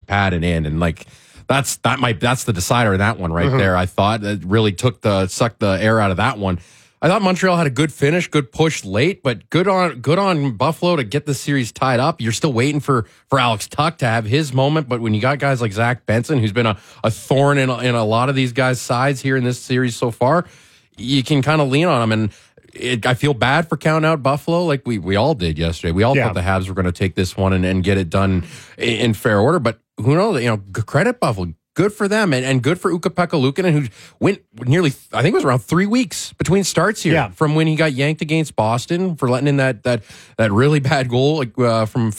pad and in, and like that's the decider in that one right there. I thought that really sucked the air out of that one. I thought Montreal had a good finish, good push late, but good on Buffalo to get the series tied up. You're still waiting for Alex Tuch to have his moment, but when you got guys like Zach Benson, who's been a thorn in a lot of these guys' sides here in this series so far, you can kind of lean on them. And I feel bad for counting out Buffalo like we all did yesterday. We all thought the Habs were going to take this one and get it done in fair order, but who knows? Credit Buffalo. Good for them, and good for Ukko-Pekka Luukkonen, who went nearly, I think it was around 3 weeks between starts here from when he got yanked against Boston for letting in that really bad goal from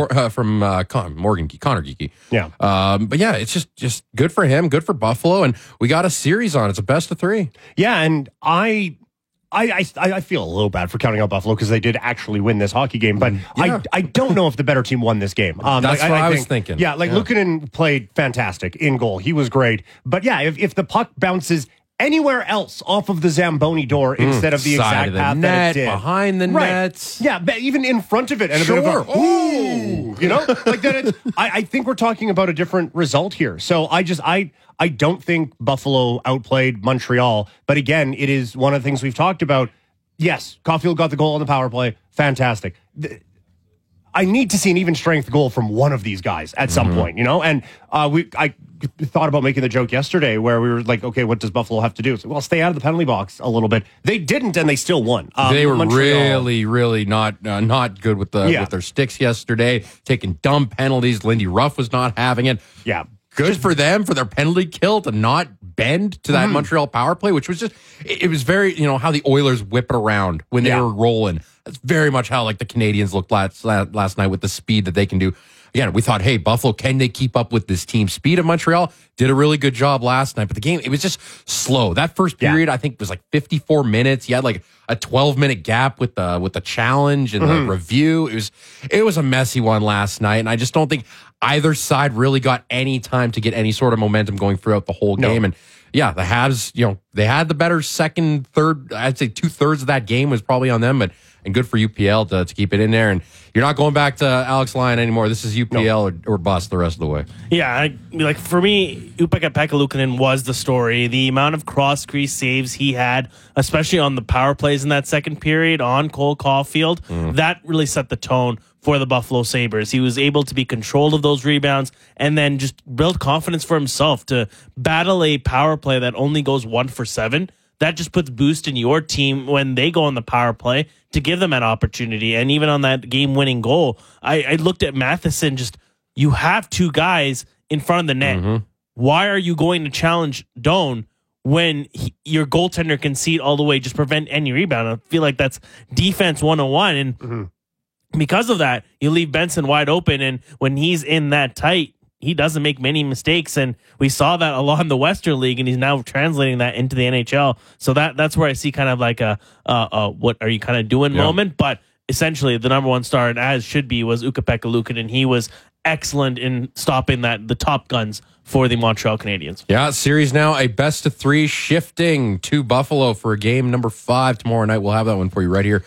Connor Geekie. Yeah, but yeah, it's just good for him, good for Buffalo, and we got a series on. It's a best of 3. Yeah, and I feel a little bad for counting out Buffalo because they did actually win this hockey game, but I don't know if the better team won this game. That's what I was thinking. Yeah, Luukkonen played fantastic in goal. He was great. But yeah, if the puck bounces anywhere else off of the Zamboni door instead of the side exact of the path net, that it did. Behind the nets. Yeah, but even in front of it. And a bit of a, ooh, like that. I think we're talking about a different result here. So I don't think Buffalo outplayed Montreal. But again, it is one of the things we've talked about. Yes, Caulfield got the goal on the power play. Fantastic. I need to see an even strength goal from one of these guys at some point, And I thought about making the joke yesterday where we were like, okay, what does Buffalo have to do? So, well, stay out of the penalty box a little bit. They didn't, and they still won. They were really not good with their sticks yesterday, taking dumb penalties. Lindy Ruff was not having it. Yeah. Good for them for their penalty kill to not bend to that Montreal power play, which was it was very, how the Oilers whip it around when they were rolling. That's very much how like the Canadians looked last night with the speed that they can do. Again, we thought, hey, Buffalo, can they keep up with this team speed of Montreal? Did a really good job last night, but the game, it was just slow. That first period, I think, was like 54 minutes. You had like a 12-minute gap with the challenge and the review. It was a messy one last night, and I just don't think either side really got any time to get any sort of momentum going throughout the whole game. And yeah, the Habs, they had the better second, third. I'd say 2/3 of that game was probably on them, and good for UPL to keep it in there. And you're not going back to Alex Lyon anymore. This is UPL or bust the rest of the way. Yeah, for me, Ukko-Pekka Luukkonen was the story. The amount of cross-crease saves he had, especially on the power plays in that second period on Cole Caulfield, that really set the tone for the Buffalo Sabres. He was able to be controlled of those rebounds and then just build confidence for himself to battle a power play that only goes 1 for 7. That just puts boost in your team when they go on the power play to give them an opportunity. And even on that game-winning goal, I looked at Matheson, you have 2 guys in front of the net. Why are you going to challenge Doan when your goaltender can see it all the way, just prevent any rebound? I feel like that's defense 101. And because of that, you leave Benson wide open, and when he's in that tight, he doesn't make many mistakes, and we saw that a lot in the Western League, and he's now translating that into the NHL. So that's where I see kind of like a what are you kind of doing moment, but essentially the number one star, and as should be, was Ukko-Pekka Luukkonen. He was excellent in stopping the top guns for the Montreal Canadiens. Yeah, series now a best of 3 shifting to Buffalo for game number 5 tomorrow night. We'll have that one for you right here